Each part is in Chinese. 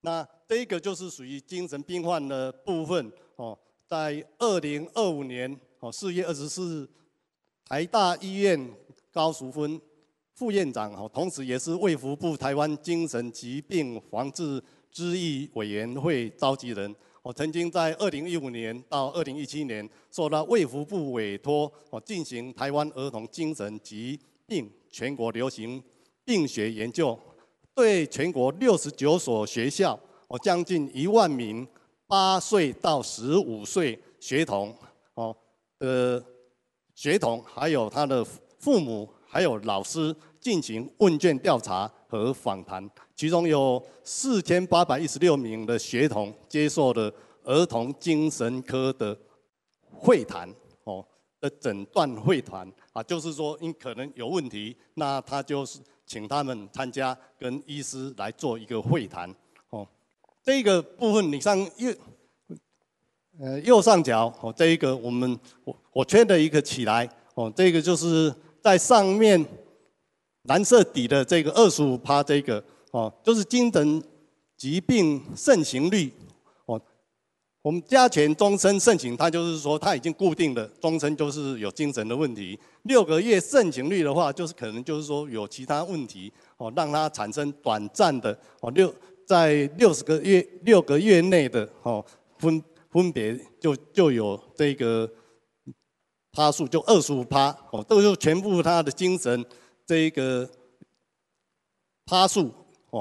那这个就是属于精神病患的部分哦，在2025年4月24日，台大医院高淑芬副院长同时也是卫福部台湾精神疾病防治咨议委员会召集人。我曾经在2015年到2017年受到卫福部委托，进行台湾儿童精神疾病全国流行病学研究，对全国69所学校，将近1万名8岁到15岁学童，还有他的父母，还有老师进行问卷调查和访谈，其中有4816名的学童接受了儿童精神科的会谈的诊断会谈就是说因可能有问题，那他就是请他们参加跟医师来做一个会谈这个部分你右上角这一个我圈了一个起来这个就是在上面蓝色底的这个25%这个就是精神疾病盛行率我们加权终身盛行，它就是说它已经固定了，终身就是有精神的问题。6个月盛行率的话，就是可能就是说有其他问题让它产生短暂的在6个月内的分别就有这个趴数就25%都就全部他的精神这个趴数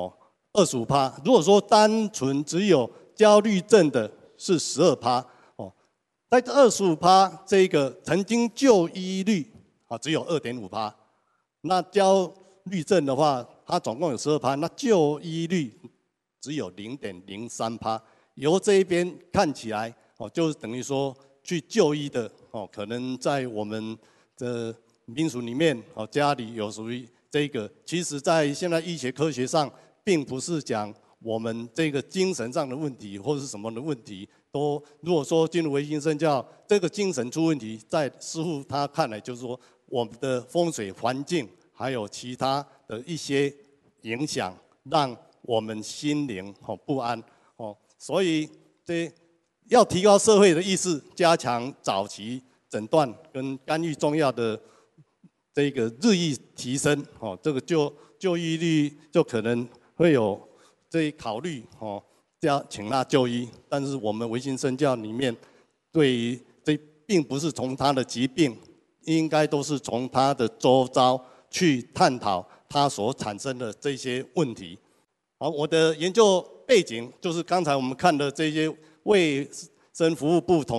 25%。如果说单纯只有焦虑症的是12%在25%这个曾经就医率只有2.5%，那焦虑症的话，它总共有12%，那就医率只有0.03%。由这一边看起来就是等于说去就医的可能在我们的民俗里面家里有属于这个，其实在现在医学科学上，并不是讲我们这个精神上的问题或是什么的问题，如果说进入唯心圣教，这个精神出问题，在师父他看来就是说我们的风水环境还有其他的一些影响，让我们心灵不安所以要提高社会的意识，加强早期诊断跟干预重要的这个日益提升这个就医率就可能会有考虑请他就医，但是我们唯心圣教里面对于并不是从他的疾病，应该都是从他的周遭去探讨他所产生的这些问题。好，我的研究背景就是刚才我们看的这些卫生服务部统